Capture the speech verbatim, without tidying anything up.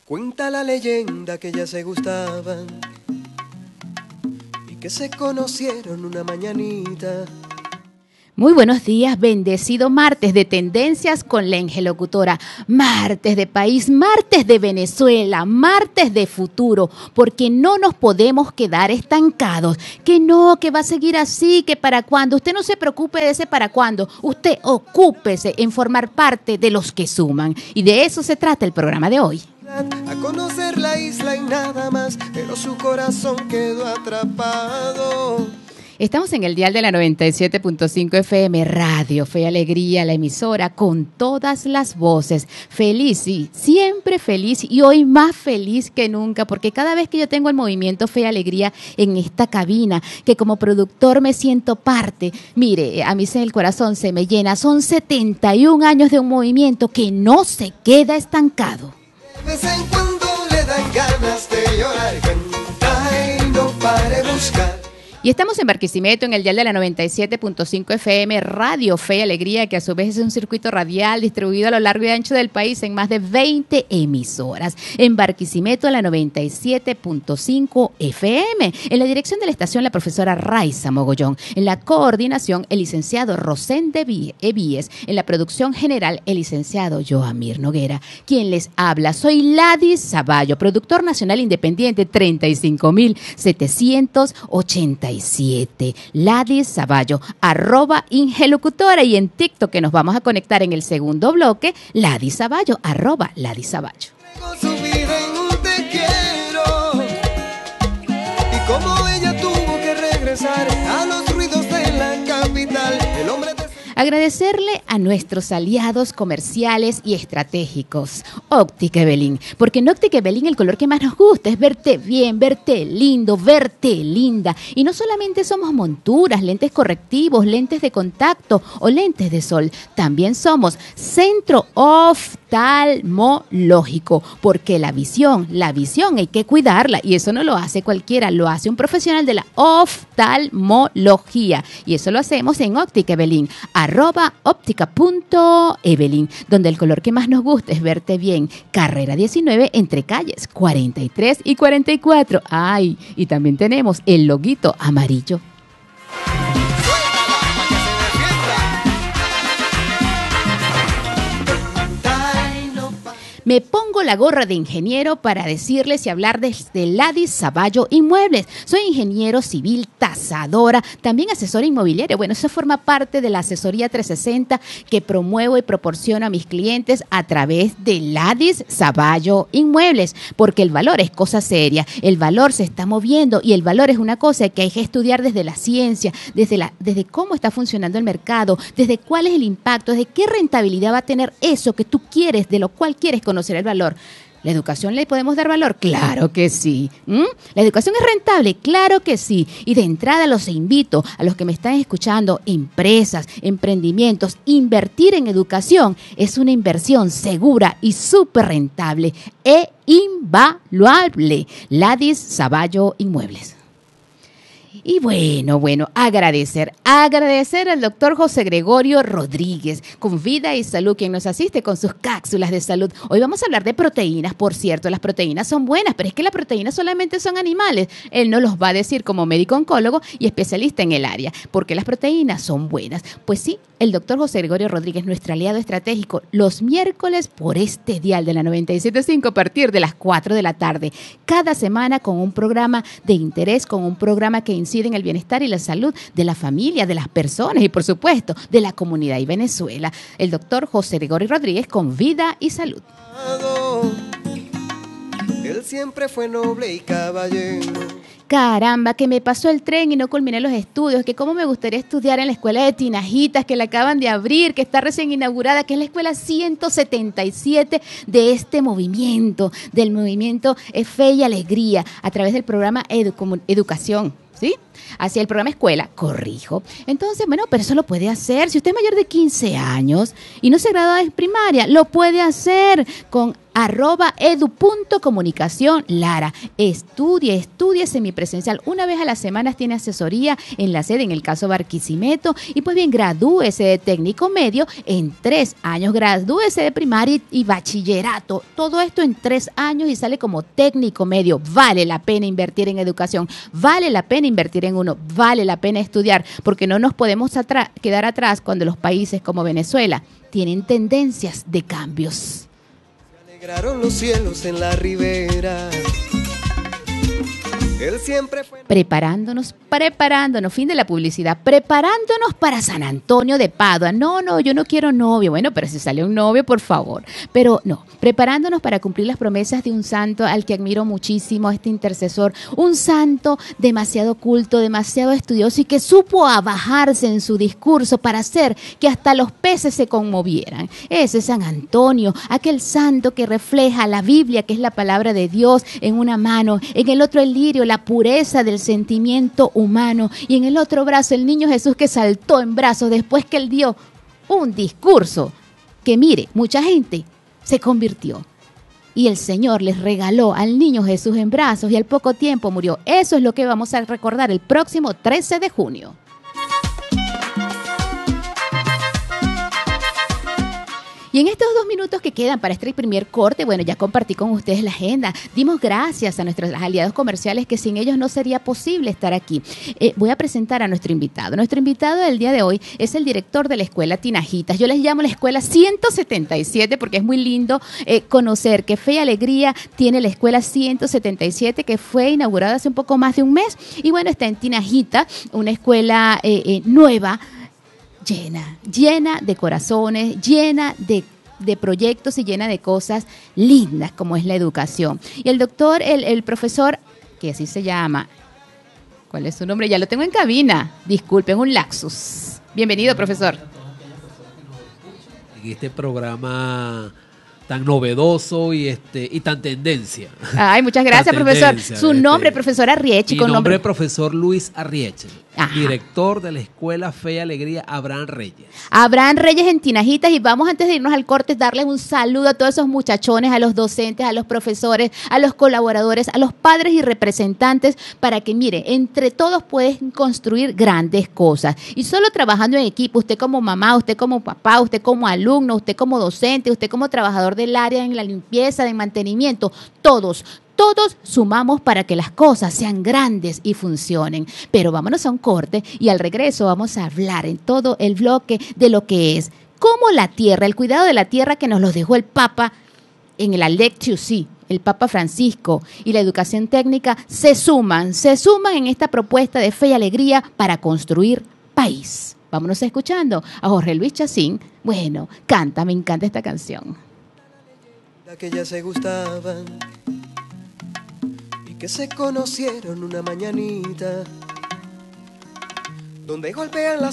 Cuenta la leyenda que ya se gustaban y que se conocieron una mañanita. Muy buenos días, bendecido martes de Tendencias con la Ingelocutora, martes de país, martes de Venezuela, martes de futuro, porque no nos podemos quedar estancados, que no, que va a seguir así, que para cuándo. Usted no se preocupe de ese para cuándo, usted ocúpese en formar parte de los que suman, y de eso se trata el programa de hoy. A conocer la isla y nada más, pero su corazón quedó atrapado. Estamos en el dial de la noventa y siete punto cinco F M, Radio Fe y Alegría, la emisora con todas las voces. Feliz, sí, siempre feliz y hoy más feliz que nunca, porque cada vez que yo tengo el movimiento Fe y Alegría en esta cabina, que como productor me siento parte, mire, a mí se el corazón se me llena. Son setenta y un años de un movimiento que no se queda estancado. De vez en cuando le dan ganas de llorar, canta y no pare buscar. Y estamos en Barquisimeto, en el dial de la noventa y siete punto cinco F M, Radio Fe y Alegría, que a su vez es un circuito radial distribuido a lo largo y ancho del país en más de veinte emisoras. En Barquisimeto, la noventa y siete punto cinco F M. En la dirección de la estación, la profesora Raiza Mogollón. En la coordinación, el licenciado Rosende Evíes. En la producción general, el licenciado Joamir Noguera. Quien les habla, soy Ladis Zavallo, productor nacional independiente treinta y cinco mil setecientos ochenta y siete. Ladis Zavallo, arroba Ingelocutora, y en TikTok, que nos vamos a conectar en el segundo bloque, Ladis Zavallo, arroba Ladis Zavallo. Su vida en un te quiero, y como ella tuvo que regresar a los ruidos de la capital, el hombre de... Agradecerle a nuestros aliados comerciales y estratégicos, Óptica Evelyn, porque en Óptica Evelyn el color que más nos gusta es verte bien, verte lindo, verte linda. Y no solamente somos monturas, lentes correctivos, lentes de contacto o lentes de sol, también somos centro oftalmológico, porque la visión, la visión hay que cuidarla, y eso no lo hace cualquiera, lo hace un profesional de la oftalmología, y eso lo hacemos en Óptica Evelyn, arroba óptica punto evelyn, donde el color que más nos gusta es verte bien. Carrera diecinueve, entre calles cuarenta y tres y cuarenta y cuatro. Ay, y también tenemos el loguito amarillo. Me pongo la gorra de ingeniero para decirles y hablar desde Ladis Zavallo Inmuebles. Soy ingeniero civil, tasadora, también asesora inmobiliaria. Bueno, eso forma parte de la asesoría trescientos sesenta que promuevo y proporciono a mis clientes a través de Ladis Zavallo Inmuebles, porque el valor es cosa seria, el valor se está moviendo, y el valor es una cosa que hay que estudiar desde la ciencia, desde, la, desde cómo está funcionando el mercado, desde cuál es el impacto, desde qué rentabilidad va a tener eso que tú quieres, de lo cual quieres conocer el valor. ¿La educación le podemos dar valor? Claro que sí. ¿Mm? ¿La educación es rentable? Claro que sí. Y de entrada los invito a los que me están escuchando, empresas, emprendimientos, invertir en educación es una inversión segura y súper rentable e invaluable. Ladis Zavallo Inmuebles. Y bueno, bueno, agradecer, agradecer al doctor José Gregorio Rodríguez, con Vida y Salud, quien nos asiste con sus cápsulas de salud. Hoy vamos a hablar de proteínas, por cierto, las proteínas son buenas, pero es que las proteínas solamente son animales. Él nos los va a decir como médico oncólogo y especialista en el área, porque las proteínas son buenas. Pues sí, el doctor José Gregorio Rodríguez, nuestro aliado estratégico, los miércoles por este dial de la noventa y siete punto cinco a partir de las cuatro de la tarde, cada semana con un programa de interés, con un programa que incide en el bienestar y la salud de la familia, de las personas y, por supuesto, de la comunidad y Venezuela. El doctor José Gregorio Rodríguez con Vida y Salud. Él siempre fue noble y caballero. Caramba, que me pasó el tren y no culminé los estudios, que cómo me gustaría estudiar en la escuela de Tinajitas, que la acaban de abrir, que está recién inaugurada, que es la escuela ciento setenta y siete de este movimiento, del movimiento Fe y Alegría, a través del programa Edu- Educación, ¿sí? Hacia el programa Escuela, corrijo. Entonces, bueno, pero eso lo puede hacer. Si usted es mayor de quince años y no se graduó en primaria, lo puede hacer con arroba edu.comunicación Lara. Estudie, estudie semipresencial. Una vez a la semana tiene asesoría en la sede, en el caso Barquisimeto. Y pues bien, gradúese de técnico medio en tres años. Gradúese de primaria y, y bachillerato. Todo esto en tres años y sale como técnico medio. Vale la pena invertir en educación. Vale la pena invertir en uno. Vale la pena estudiar. Porque no nos podemos atra- quedar atrás cuando los países como Venezuela tienen tendencias de cambios. Se alegraron los cielos en la ribera. Él siempre fue... Preparándonos, preparándonos, fin de la publicidad, preparándonos para San Antonio de Padua. No, no, yo no quiero novio. Bueno, pero si sale un novio, por favor. Pero no, preparándonos para cumplir las promesas de un santo al que admiro muchísimo, este intercesor. Un santo demasiado culto, demasiado estudioso y que supo abajarse en su discurso para hacer que hasta los peces se conmovieran. Ese es San Antonio, aquel santo que refleja la Biblia, que es la palabra de Dios, en una mano, en el otro el lirio, la pureza del sentimiento humano, y en el otro brazo el niño Jesús que saltó en brazos después que él dio un discurso que, mire, mucha gente se convirtió y el Señor les regaló al niño Jesús en brazos y al poco tiempo murió. Eso es lo que vamos a recordar el próximo trece de junio. Y en estos dos minutos que quedan para este primer corte, bueno, ya compartí con ustedes la agenda. Dimos gracias a nuestros aliados comerciales que sin ellos no sería posible estar aquí. Eh, voy a presentar a nuestro invitado. Nuestro invitado del día de hoy es el director de la Escuela Tinajitas. Yo les llamo la Escuela ciento setenta y siete porque es muy lindo eh, conocer que Fe y Alegría tiene la Escuela ciento setenta y siete que fue inaugurada hace un poco más de un mes. Y bueno, está en Tinajita, una escuela eh, eh, nueva, llena, llena de corazones, llena de, de proyectos y llena de cosas lindas como es la educación. Y el doctor, el, el profesor, que así se llama, ¿cuál es su nombre? Ya lo tengo en cabina, disculpen, un lapsus. Bienvenido, profesor. En este programa tan novedoso y este y tan tendencia. Ay, muchas gracias, profesor. Su este, nombre, profesor Arrieche. Mi con nombre nombre es profesor Luis Arrieche, Ajá. director de la Escuela Fe y Alegría Abraham Reyes. Abraham Reyes en Tinajitas, y vamos antes de irnos al corte darles un saludo a todos esos muchachones, a los docentes, a los profesores, a los colaboradores, a los padres y representantes, para que, mire, entre todos pueden construir grandes cosas. Y solo trabajando en equipo, usted como mamá, usted como papá, usted como alumno, usted como docente, usted como trabajador del área en la limpieza, de mantenimiento, todos, Todos sumamos para que las cosas sean grandes y funcionen. Pero vámonos a un corte y al regreso vamos a hablar en todo el bloque de lo que es cómo la tierra, el cuidado de la tierra que nos lo dejó el Papa en el Lectio Si, el Papa Francisco, y la educación técnica se suman, se suman en esta propuesta de Fe y Alegría para construir país. Vámonos escuchando a Jorge Luis Chacín. Bueno, canta, me encanta esta canción. Que ya se gustaban y que se conocieron una mañanita donde golpean las